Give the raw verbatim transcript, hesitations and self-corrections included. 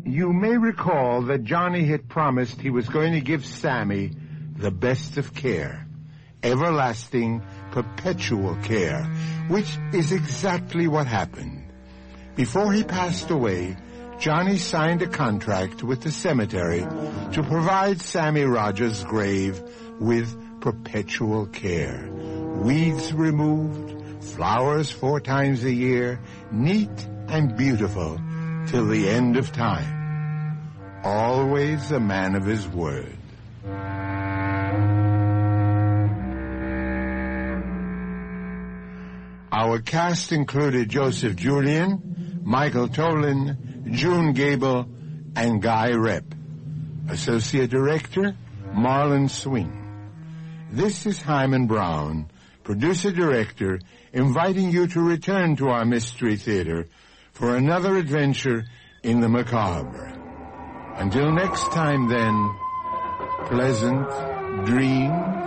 You may recall that Johnny had promised he was going to give Sammy the best of care, everlasting, perpetual care, which is exactly what happened. Before he passed away, Johnny signed a contract with the cemetery to provide Sammy Rogers' grave with perpetual care. Weeds removed, flowers four times a year, neat and beautiful till the end of time. Always a man of his word. Our cast included Joseph Julian, Michael Tolan, June Gable, and Guy Rep. Associate Director, Marlon Swing. This is Hyman Brown, Producer-Director, inviting you to return to our Mystery Theater for another adventure in the macabre. Until next time, then, pleasant dreams.